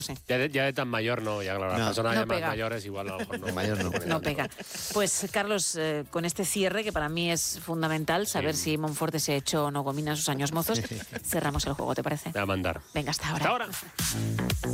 Sí. Ya de tan mayor no, ya claro, las personas no más pega. mayores igual a lo mejor no. De mayor no. No pega. Pues, Carlos, con este cierre, que para mí es fundamental, saber si Monforte se ha hecho o no gomina sus años mozos, cerramos el juego, ¿te parece? Voy a mandar. Venga, hasta ahora. Hasta ahora.